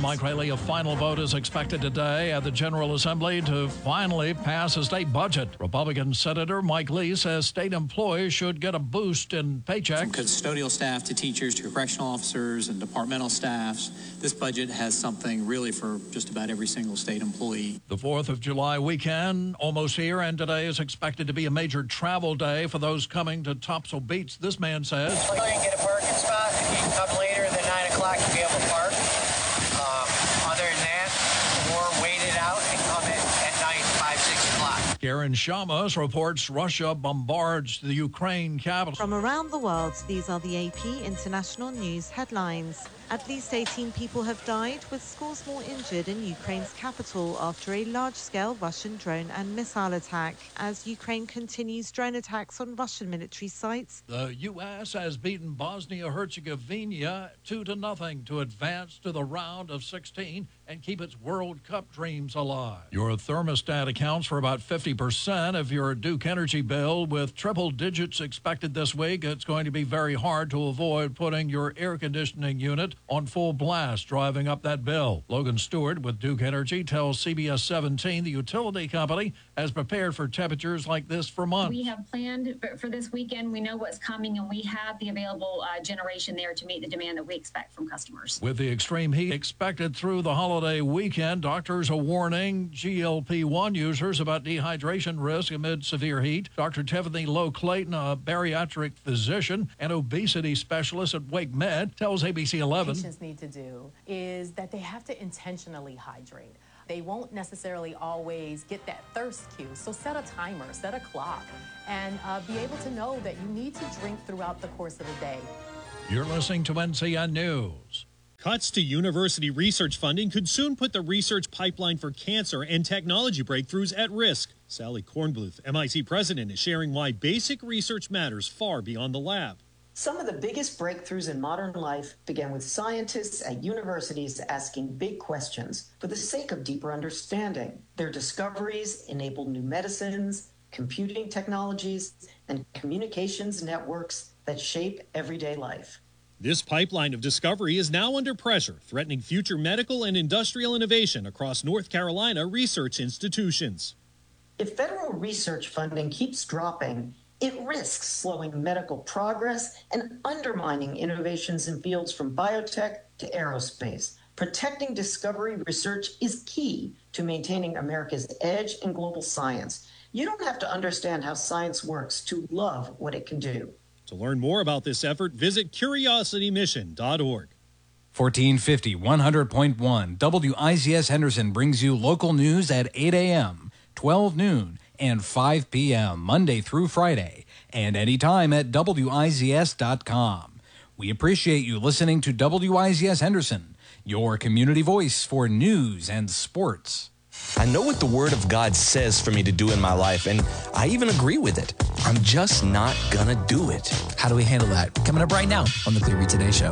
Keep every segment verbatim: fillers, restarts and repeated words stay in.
Mike Rayleigh, a final vote is expected today at the General Assembly to finally pass a state budget. Republican Senator Mike Lee says state employees should get a boost in paychecks. From custodial staff to teachers to correctional officers and departmental staffs, this budget has something really for just about every single state employee. The fourth of July weekend almost here, and today is expected to be a major travel day for those coming to Topsail Beach. This man says, "Go ahead and get a parking spot. If you can come later than nine o'clock, you'll be able to park. Um, other than that, or wait it out and come in at night, five, six o'clock." Karen Shamas reports Russia bombards the Ukraine capital. From around the world, these are the A P International News headlines. At least eighteen people have died, with scores more injured in Ukraine's capital after a large-scale Russian drone and missile attack. As Ukraine continues drone attacks on Russian military sites, the U S has beaten Bosnia-Herzegovina two to nothing to advance to the round of sixteen and keep its World Cup dreams alive. Your thermostat accounts for about fifty percent of your Duke Energy bill. With triple digits expected this week, it's going to be very hard to avoid putting your air conditioning unit on full blast, driving up that bill. Logan Stewart with Duke Energy tells C B S seventeen the utility company has prepared for temperatures like this for months. We have planned for this weekend. We know what's coming, and we have the available uh, generation there to meet the demand that we expect from customers. With the extreme heat expected through the holiday weekend, doctors are warning G L P one users about dehydration risk amid severe heat. Doctor Tiffany Lowe Clayton, a bariatric physician and obesity specialist at Wake Med, tells A B C eleven. Patients need to do is that they have to intentionally hydrate. They won't necessarily always get that thirst cue. So set a timer, set a clock, and uh, be able to know that you need to drink throughout the course of the day. You're listening to N C N News. Cuts to university research funding could soon put the research pipeline for cancer and technology breakthroughs at risk. Sally Kornbluth, M I T president, is sharing why basic research matters far beyond the lab. Some of the biggest breakthroughs in modern life began with scientists at universities asking big questions for the sake of deeper understanding. Their discoveries enabled new medicines, computing technologies, and communications networks that shape everyday life. This pipeline of discovery is now under pressure, threatening future medical and industrial innovation across North Carolina research institutions. If federal research funding keeps dropping, it risks slowing medical progress and undermining innovations in fields from biotech to aerospace. Protecting discovery research is key to maintaining America's edge in global science. You don't have to understand how science works to love what it can do. To learn more about this effort, visit curiosity mission dot org. fourteen fifty, one hundred point one W I Z S Henderson brings you local news at eight a.m., twelve noon, and five p.m. Monday through Friday, and anytime at W I Z S dot com. We appreciate you listening to W I Z S Henderson, your community voice for news and sports. I know what the Word of God says for me to do in my life, and I even agree with it. I'm just not gonna do it. How do we handle that? Coming up right now on the Clearview Today Show.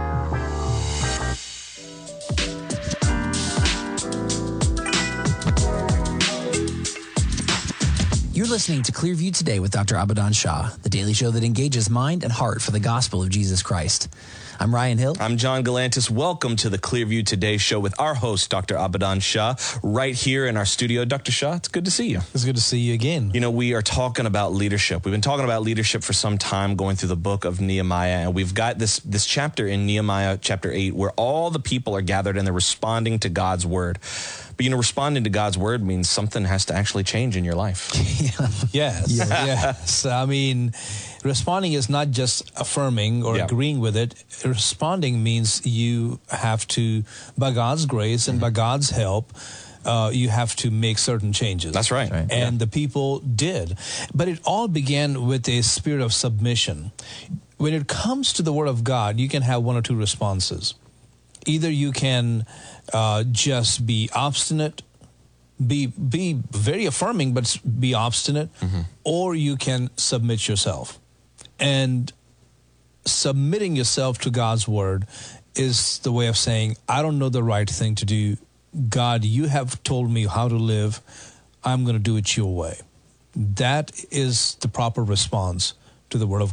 You're listening to Clearview Today with Doctor Abadan Shah, the daily show that engages mind and heart for the gospel of Jesus Christ. I'm Ryan Hill. I'm John Galantis. Welcome to the Clearview Today Show with our host, Doctor Abadan Shah, right here in our studio. Doctor Shah, it's good to see you. It's good to see you again. You know, we are talking about leadership. We've been talking about leadership for some time, going through the book of Nehemiah, and we've got this, this chapter in Nehemiah chapter eight where all the people are gathered and they're responding to God's word. But, you know, responding to God's word means something has to actually change in your life. yeah. Yes. Yeah. Yes. I mean, responding is not just affirming or yeah. agreeing with it. Responding means you have to, by God's grace and mm-hmm. by God's help, uh, you have to make certain changes. That's right. And yeah. the people did. But it all began with a spirit of submission. When it comes to the word of God, you can have one or two responses. Either you can uh, just be obstinate, be be very affirming, but be obstinate, mm-hmm. or you can submit yourself. And submitting yourself to God's word is the way of saying, I don't know the right thing to do. God, you have told me how to live. I'm going to do it your way. That is the proper response to the word of God.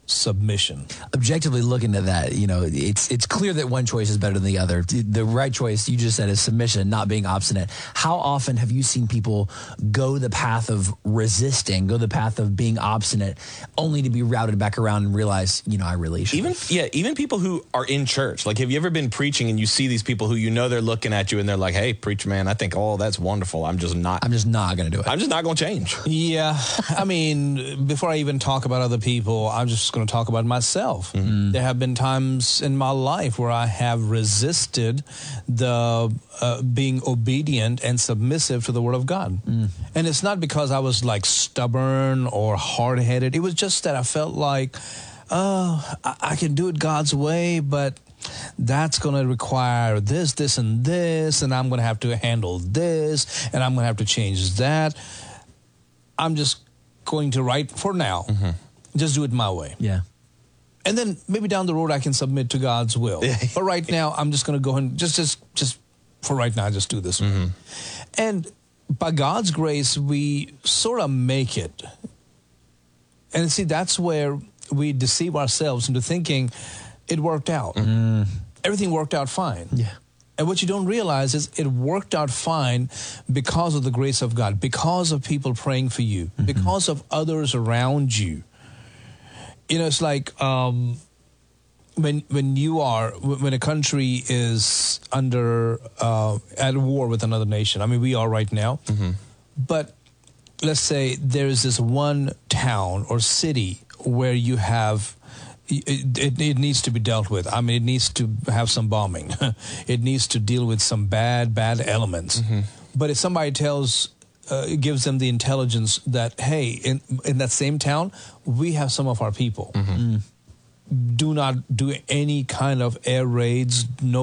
submission. Objectively looking at that, you know, it's it's clear that one choice is better than the other. The right choice, you just said, is submission, not being obstinate. How often have you seen people go the path of resisting, go the path of being obstinate, only to be routed back around and realize, you know, I really should. Even yeah, even people who are in church. Like, have you ever been preaching and you see these people who you know they're looking at you and they're like, "Hey, preacher man, I think oh that's wonderful. I'm just not. I'm just not going to do it. I'm just not going to change." Yeah, I mean, before I even talk about other people, I'm just going to talk about myself. Mm-hmm. There have been times in my life where I have resisted the uh, being obedient and submissive to the Word of God. Mm. And it's not because I was like stubborn or hard-headed. It was just that I felt like, oh, I, I can do it God's way, but that's going to require this, this, and this, and I'm going to have to handle this, and I'm going to have to change that. I'm just going to write for now. Mm-hmm. Just do it my way. Yeah. And then maybe down the road I can submit to God's will. But right now I'm just going to go and just, just, just for right now, just do this. Mm-hmm. And by God's grace, we sort of make it. And see, that's where we deceive ourselves into thinking it worked out. Mm. Everything worked out fine. Yeah. And what you don't realize is it worked out fine because of the grace of God, because of people praying for you, mm-hmm. because of others around you. You know, it's like um, when when you are, when a country is under, uh, at war with another nation. I mean, we are right now. Mm-hmm. But let's say there's this one town or city where you have, It, it, it needs to be dealt with. I mean, it needs to have some bombing. It needs to deal with some bad, bad elements. Mm-hmm. But if somebody tells, uh, gives them the intelligence that, hey, in, in that same town, we have some of our people. Mm-hmm. Do not do any kind of air raids, no